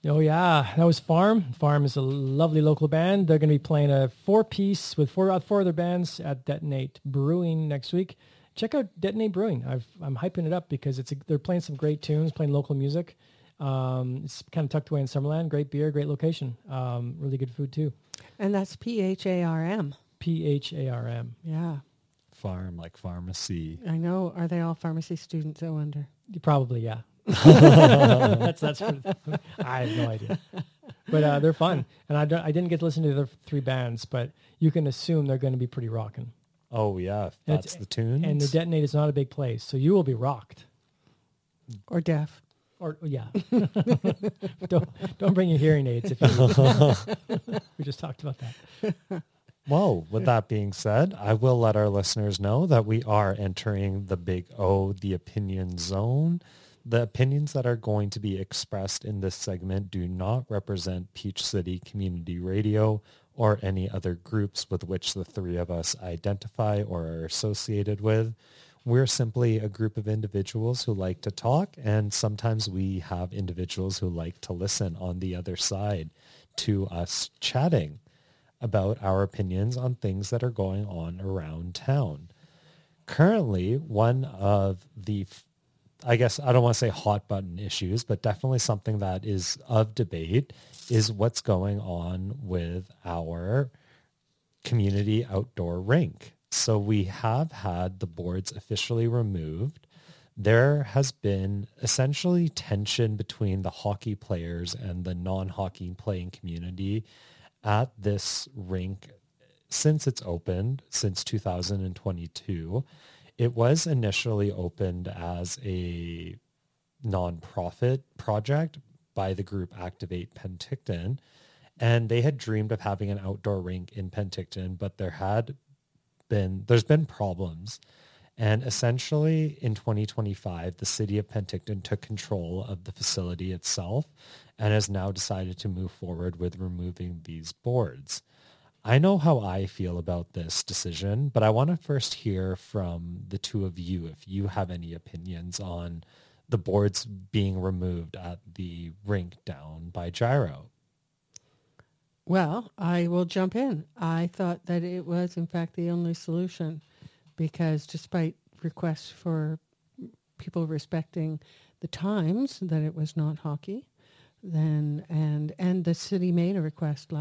Oh yeah, that was Farm. Farm is a lovely local band. They're going to be playing a four-piece with four other bands at Detonate Brewing next week. Check out Detonate Brewing. I'm hyping it up because they're playing some great tunes, playing local music. It's kind of tucked away in Summerland. Great beer, great location. Really good food too. And that's PHARM. PHARM. Yeah. Farm, like pharmacy. I know. Are they all pharmacy students, I wonder? Probably, yeah. that's for, I have no idea. But they're fun. And I didn't get to listen to the three bands, but you can assume they're going to be pretty rocking. Oh, yeah. That's the tune. And the Detonate is not a big place, so you will be rocked. Or deaf. Or, yeah. don't bring your hearing aids if you we just talked about that. Well, with that being said, I will let our listeners know that we are entering the big O, the opinion zone. The opinions that are going to be expressed in this segment do not represent Peach City Community Radio or any other groups with which the three of us identify or are associated with. We're simply a group of individuals who like to talk, and sometimes we have individuals who like to listen on the other side to us chatting about our opinions on things that are going on around town. Currently, one of the, I guess I don't want to say hot button issues, but definitely something that is of debate is what's going on with our community outdoor rink. So we have had the boards officially removed. There has been essentially tension between the hockey players and the non-hockey playing community at this rink since it's opened, since 2022. It was initially opened as a nonprofit project by the group Activate Penticton, and they had dreamed of having an outdoor rink in Penticton, but there's been problems. And essentially in 2025, the city of Penticton took control of the facility itself and has now decided to move forward with removing these boards. I know how I feel about this decision, but I want to first hear from the two of you if you have any opinions on the boards being removed at the rink down by Gyro. Well, I will jump in. I thought that it was, in fact, the only solution because despite requests for people respecting the times that it was not hockey, then and the city made a request